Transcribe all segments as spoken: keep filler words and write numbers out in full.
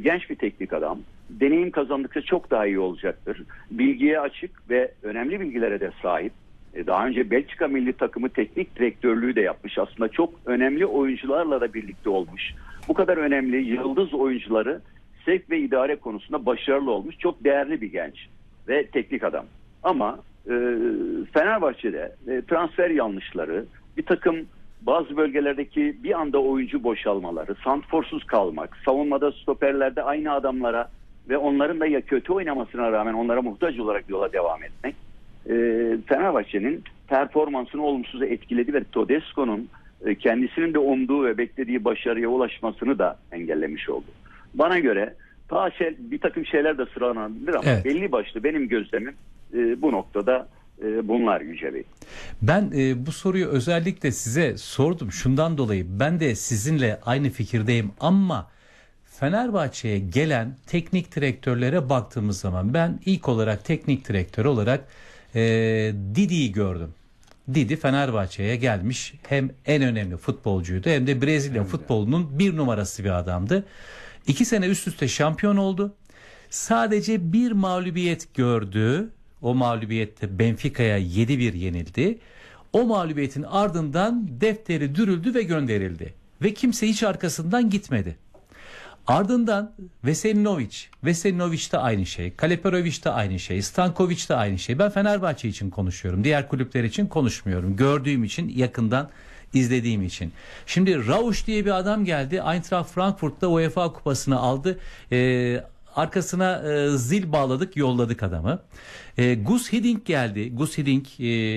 genç bir teknik adam. Deneyim kazandıkça çok daha iyi olacaktır. Bilgiye açık ve önemli bilgilere de sahip. E, daha önce Belçika milli takımı teknik direktörlüğü de yapmış. Aslında çok önemli oyuncularla da birlikte olmuş. Bu kadar önemli yıldız oyuncuları sevk ve idare konusunda başarılı olmuş. Çok değerli bir genç ve teknik adam. Ama e, Fenerbahçe'de e, transfer yanlışları, bir takım bazı bölgelerdeki bir anda oyuncu boşalmaları, santrforsuz kalmak, savunmada stoperlerde aynı adamlara ve onların da ya kötü oynamasına rağmen onlara muhtaç olarak yola devam etmek e, Fenerbahçe'nin performansını olumsuz etkiledi ve Tedesco'nun e, kendisinin de umduğu ve beklediği başarıya ulaşmasını da engellemiş oldu. Bana göre daha şey, bir takım şeyler de sıralanabilir ama evet, belli başlı benim gözlemim e, bu noktada e, bunlar Yüce Bey. Ben e, bu soruyu özellikle size sordum şundan dolayı, ben de sizinle aynı fikirdeyim ama Fenerbahçe'ye gelen teknik direktörlere baktığımız zaman ben ilk olarak teknik direktör olarak e, Didi'yi gördüm. Didi Fenerbahçe'ye gelmiş, hem en önemli futbolcuydu hem de Brezilya evet, futbolunun bir numarası bir adamdı. İki sene üst üste şampiyon oldu. Sadece bir mağlubiyet gördü. O mağlubiyette Benfica'ya yedi bir yenildi. O mağlubiyetin ardından defteri dürüldü ve gönderildi. Ve kimse hiç arkasından gitmedi. Ardından Veselinovic, Veselinovic de aynı şey, Kaleperovic de aynı şey, Stankovic de aynı şey. Ben Fenerbahçe için konuşuyorum, diğer kulüpler için konuşmuyorum. Gördüğüm için, yakından izlediğim için. Şimdi Rausch diye bir adam geldi, Eintracht Frankfurt'ta UEFA kupasını aldı. Ee, Arkasına e, zil bağladık, yolladık adamı. E, Gus Hiddink geldi. Gus Hiddink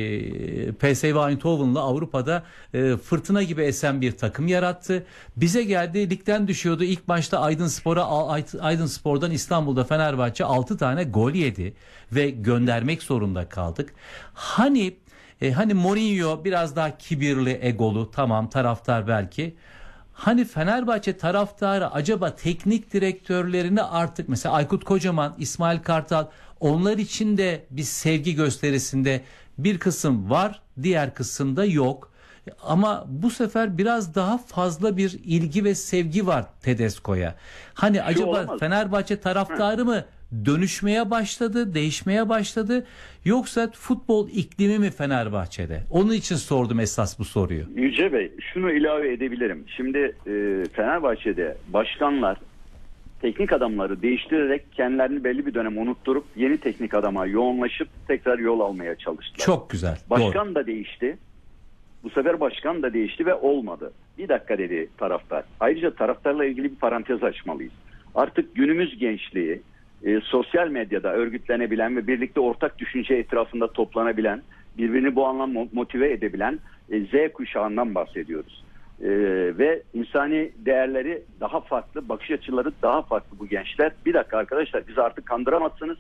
e, P S V Eindhoven'la Avrupa'da e, fırtına gibi esen bir takım yarattı. Bize geldi, ligden düşüyordu. İlk maçta Aydınspor'a Aydınspor'dan İstanbul'da Fenerbahçe altı tane gol yedi ve göndermek zorunda kaldık. Hani e, hani Mourinho biraz daha kibirli, egolu, tamam, taraftar belki. Hani Fenerbahçe taraftarı acaba teknik direktörlerini artık, mesela Aykut Kocaman, İsmail Kartal, onlar için de bir sevgi gösterisinde bir kısım var, diğer kısımda yok. Ama bu sefer biraz daha fazla bir ilgi ve sevgi var Tedesco'ya. Hani Şu acaba olamaz. Fenerbahçe taraftarı mı dönüşmeye başladı, değişmeye başladı, yoksa futbol iklimi mi Fenerbahçe'de? Onun için sordum esas bu soruyu. Yüce Bey, şunu ilave edebilirim. Şimdi e, Fenerbahçe'de başkanlar teknik adamları değiştirerek kendilerini belli bir dönem unutturup yeni teknik adama yoğunlaşıp tekrar yol almaya çalıştılar. Çok güzel. Başkan Doğru. da değişti. Bu sefer başkan da değişti ve olmadı. Bir dakika dedi taraftar. Ayrıca taraftarla ilgili bir parantez açmalıyız. Artık günümüz gençliği E, sosyal medyada örgütlenebilen ve birlikte ortak düşünce etrafında toplanabilen, birbirini bu anlamda motive edebilen e, Z kuşağından bahsediyoruz. E, ve insani değerleri daha farklı, bakış açıları daha farklı bu gençler. Bir dakika arkadaşlar, bizi artık kandıramazsınız.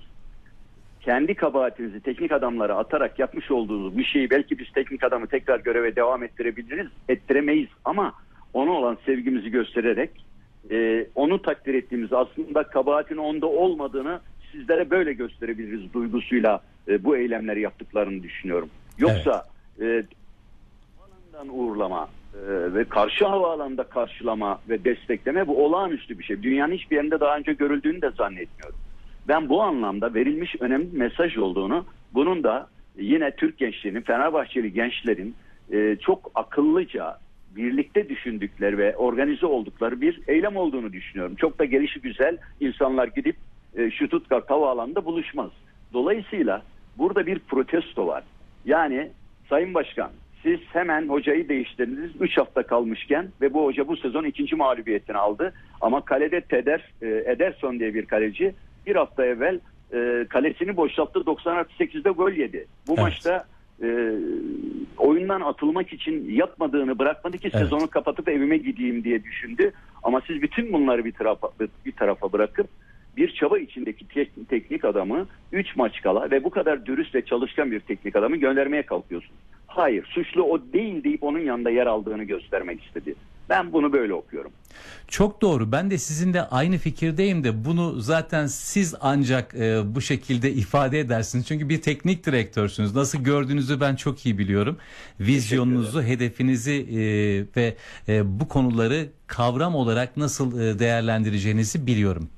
Kendi kabahatinizi teknik adamlara atarak yapmış olduğunuz bir şeyi belki biz teknik adamı tekrar göreve devam ettirebiliriz, ettiremeyiz ama ona olan sevgimizi göstererek Ee, onu takdir ettiğimiz, aslında kabahatin onda olmadığını sizlere böyle gösterebiliriz duygusuyla e, bu eylemleri yaptıklarını düşünüyorum. Yoksa evet. e, havaalanından uğurlama e, ve karşı havaalanında karşılama ve destekleme, bu olağanüstü bir şey. Dünyanın hiçbir yerinde daha önce görüldüğünü de zannetmiyorum. Ben bu anlamda verilmiş önemli bir mesaj olduğunu, bunun da yine Türk gençliğinin, Fenerbahçeli gençlerin e, çok akıllıca birlikte düşündükleri ve organize oldukları bir eylem olduğunu düşünüyorum. Çok da gelişi güzel insanlar gidip e, Stuttgart havaalanında buluşmaz. Dolayısıyla burada bir protesto var. Yani Sayın Başkan, siz hemen hocayı değiştirdiniz üç hafta kalmışken ve bu hoca bu sezon ikinci mağlubiyetini aldı. Ama kalede Teder, e, Ederson diye bir kaleci bir hafta evvel e, kalesini boşalttı, doksan artı sekizde gol yedi. Bu evet. maçta e, oyundan atılmak için yapmadığını bırakmadı ki evet. sezonu kapatıp evime gideyim diye düşündü. Ama siz bütün bunları bir tarafa, bir tarafa bırakıp bir çaba içindeki tek, teknik adamı üç maç kala ve bu kadar dürüst ve çalışkan bir teknik adamı göndermeye kalkıyorsunuz. Hayır, suçlu o değil deyip onun yanında yer aldığını göstermek istedi. Ben bunu böyle okuyorum. Çok doğru. Ben de sizinle aynı fikirdeyim de bunu zaten siz ancak e, bu şekilde ifade edersiniz. Çünkü bir teknik direktörsünüz. Nasıl gördüğünüzü ben çok iyi biliyorum. Vizyonunuzu, hedefinizi e, ve e, bu konuları kavram olarak nasıl e, değerlendireceğinizi biliyorum.